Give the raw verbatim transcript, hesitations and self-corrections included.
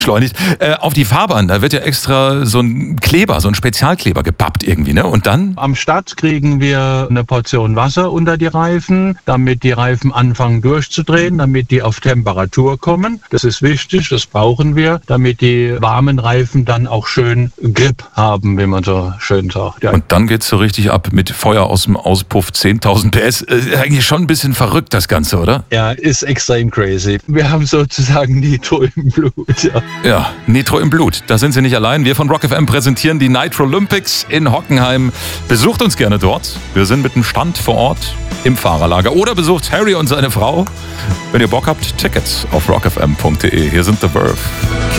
beschleunigt. Äh, auf die Fahrbahn, da wird ja extra so ein Kleber, so ein Spezialkleber gepappt irgendwie, ne? Und dann? Am Start kriegen wir eine Portion Wasser unter die Reifen, damit die Reifen anfangen durchzudrehen, damit die auf Temperatur kommen. Das ist wichtig, das brauchen wir, damit die warmen Reifen dann auch schön Grip haben, wie man so schön sagt. Ja. Und dann geht's so richtig ab mit Feuer aus dem Auspuff, zehntausend P S. Äh, eigentlich schon ein bisschen verrückt, das Ganze, oder? Ja, ist extrem crazy. Wir haben sozusagen Nitro im Blut, ja. Ja, Nitro im Blut. Da sind Sie nicht allein. Wir von Rock F M präsentieren die Nitro Olympics in Hockenheim. Besucht uns gerne dort. Wir sind mit dem Stand vor Ort im Fahrerlager. Oder besucht Harry und seine Frau. Wenn ihr Bock habt, Tickets auf rock f m punkt d e. Hier sind The Verve.